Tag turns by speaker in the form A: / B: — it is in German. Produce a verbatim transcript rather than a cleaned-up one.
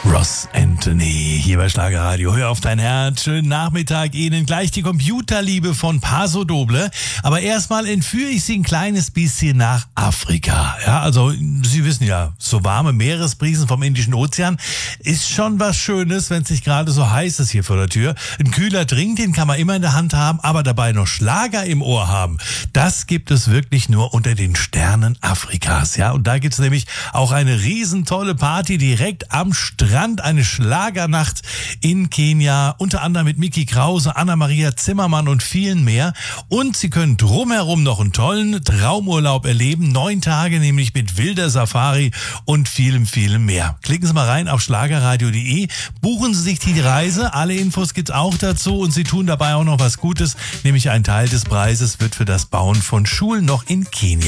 A: Ross Anthony hier bei Schlagerradio. Hör auf dein Herz. Schönen Nachmittag Ihnen. Gleich die Computerliebe von Paso Doble. Aber erstmal entführe ich Sie ein kleines bisschen nach Afrika. Ja, also Sie wissen ja, so warme Meeresbrisen vom Indischen Ozean ist schon was Schönes, wenn es nicht gerade so heiß ist hier vor der Tür. Ein kühler Drink, den kann man immer in der Hand haben, aber dabei noch Schlager im Ohr haben. Das gibt es wirklich nur unter den Sternen Afrikas. Ja, und da gibt's nämlich auch eine riesentolle Party direkt am Strand, eine Schlagernacht in Kenia, unter anderem mit Micky Krause, Anna-Maria Zimmermann und vielen mehr. Und Sie können drumherum noch einen tollen Traumurlaub erleben, neun Tage nämlich mit wilder Safari und vielem, vielem mehr. Klicken Sie mal rein auf schlagerradio punkt de, buchen Sie sich die Reise, alle Infos gibt's auch dazu und Sie tun dabei auch noch was Gutes, nämlich ein Teil des Preises wird für das Bauen von Schulen noch in Kenia